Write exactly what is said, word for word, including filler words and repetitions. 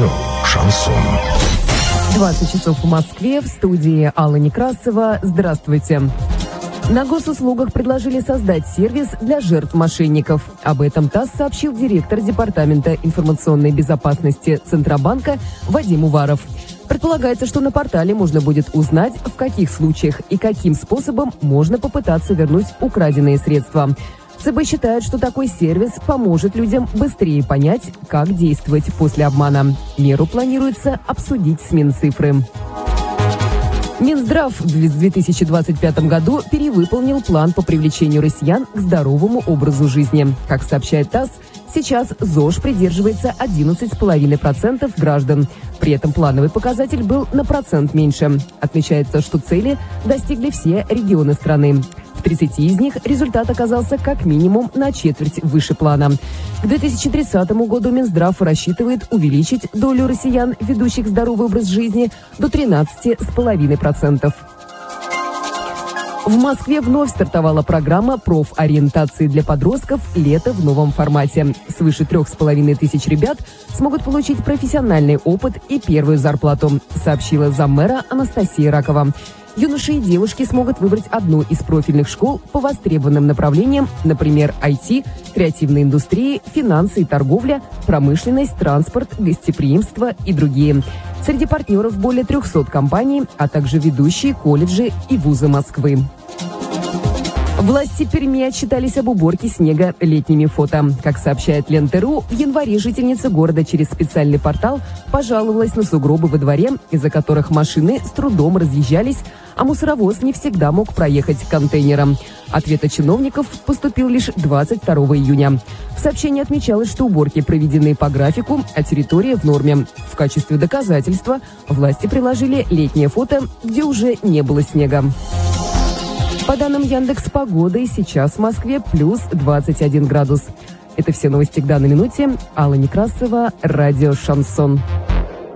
Радио «Шансон». двадцать часов в Москве, в студии Алла Некрасова. Здравствуйте. На госуслугах предложили создать сервис для жертв мошенников. Об этом ТАСС сообщил директор Департамента информационной безопасности Центробанка Вадим Уваров. Предполагается, что на портале можно будет узнать, в каких случаях и каким способом можно попытаться вернуть украденные средства. ЦБ считает, что такой сервис поможет людям быстрее понять, как действовать после обмана. Меру планируется обсудить с Минцифры. Минздрав в две тысячи двадцать пятом году перевыполнил план по привлечению россиян к здоровому образу жизни. Как сообщает ТАСС, сейчас ЗОЖ придерживается одиннадцать целых пять десятых процента граждан. При этом плановый показатель был на процент меньше. Отмечается, что цели достигли все регионы страны. В тридцати из них результат оказался как минимум на четверть выше плана. К две тысячи тридцатому году Минздрав рассчитывает увеличить долю россиян, ведущих здоровый образ жизни, до тринадцати целых пяти десятых процента. В Москве вновь стартовала программа профориентации для подростков «Лето в новом формате». Свыше трех с половиной тысяч ребят смогут получить профессиональный опыт и первую зарплату, сообщила заммэра Анастасия Ракова. Юноши и девушки смогут выбрать одну из профильных школ по востребованным направлениям, например, ай ти, креативные индустрии, финансы и торговля, промышленность, транспорт, гостеприимство и другие. Среди партнеров более трехсот компаний, а также ведущие колледжи и вузы Москвы. Власти Перми отчитались об уборке снега летними фото. Как сообщает Лента.ру, в январе жительница города через специальный портал пожаловалась на сугробы во дворе, из-за которых машины с трудом разъезжались, а мусоровоз не всегда мог проехать к контейнерам. Ответ от чиновников поступил лишь двадцать второго июня. В сообщении отмечалось, что уборки проведены по графику, а территория в норме. В качестве доказательства власти приложили летнее фото, где уже не было снега. По данным Яндекс.Погоды, сейчас в Москве плюс двадцать один градус. Это все новости к данной минуте. Алла Некрасова, радио «Шансон».